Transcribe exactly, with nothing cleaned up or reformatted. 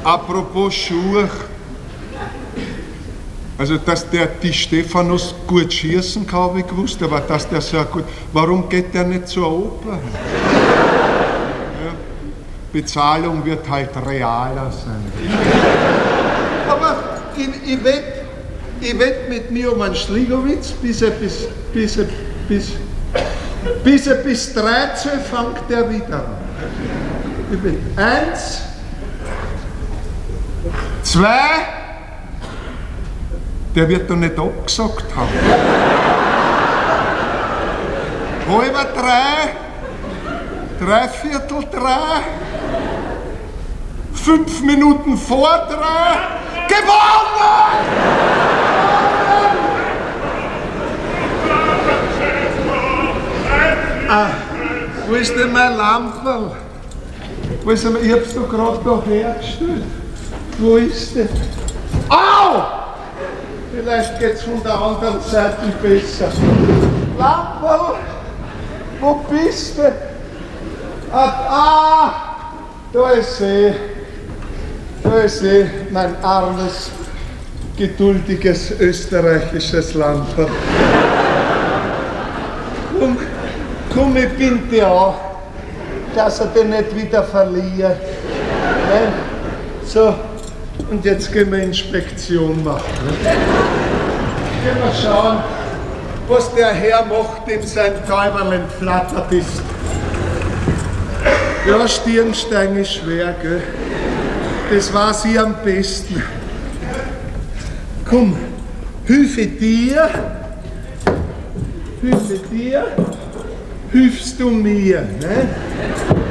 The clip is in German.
Apropos Schuhe. Also, dass der die Stephanus gut schießen kann, habe ich gewusst, aber dass der so gut. Warum geht der nicht zur Oper? Ja, Bezahlung wird halt realer sein. Aber ich, ich wette ich wett mit mir um einen Schligowitz, bis er bis, bis, er, bis, bis, er bis dreizehn fängt der wieder an. Ich wette eins, zwei, der wird doch nicht abgesagt haben. Halber drei, dreiviertel drei, fünf Minuten vor drei, gewonnen! Ah, wo ist denn mein Lamperl? Wo ist denn, ich hab's doch gerade da hergestellt. Wo ist der? Au! Vielleicht geht's von der anderen Seite besser. Lamperl, wo bist du? Ah, ah, da ist sie. Da ist sie, mein armes, geduldiges österreichisches Lamperl. Komm, komm, ich bin dir an, dass er den nicht wieder verliert. Ne? So. Und jetzt gehen wir Inspektion machen. Gehen wir schauen, was der Herr macht, dem sein Täuberl entflattert ist. Ja, Stirnstein ist schwer, gell? Das war sie am besten. Komm, hilfe dir, hilfe dir, hilfst du mir, ne?